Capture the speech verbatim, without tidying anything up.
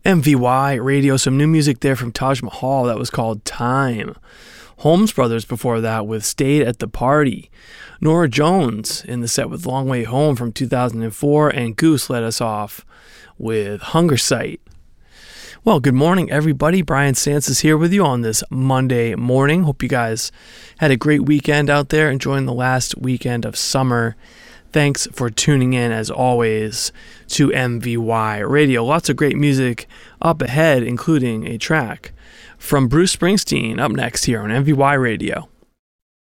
M V Y Radio, some new music there from Taj Mahal that was called Time. Holmes Brothers before that with Stayed at the Party. Nora Jones in the set with Long Way Home from two thousand four, and Goose led us off with Hunger Sight. Well, good morning, everybody. Brian Stantz is here with you on this Monday morning. Hope you guys had a great weekend out there, enjoying the last weekend of summer. Thanks for tuning in, as always, to M V Y Radio. Lots of great music up ahead, including a track from Bruce Springsteen up next here on M V Y Radio.